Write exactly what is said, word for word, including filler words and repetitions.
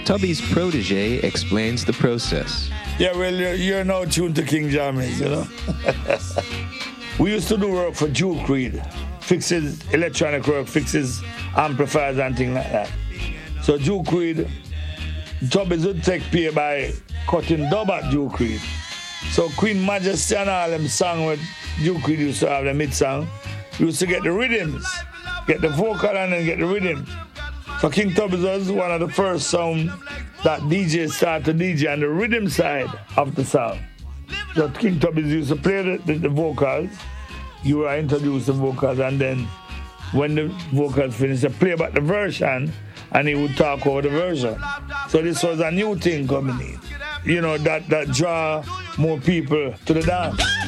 Tubby's protege explains the process. Yeah, well, you're, you're now tuned to King Jammys, you know. We used to do work for Duke Reid, fixes electronic work, fixes amplifiers and things like that. So Duke Reid, Tubby's would take pay by cutting dub at Duke Reid. So Queen Majesty and all them song with Duke Reid used to have the mid song. We used to get the rhythms, get the vocal and then get the rhythm. So King Tubby's was one of the first songs that D J started to D J on the rhythm side of the song. So King Tubby's used to play the, the, the vocals. You were introduced the vocals, and then when the vocals finished, they play back the version, and he would talk over the version. So this was a new thing coming in, you know, that, that draw more people to the dance.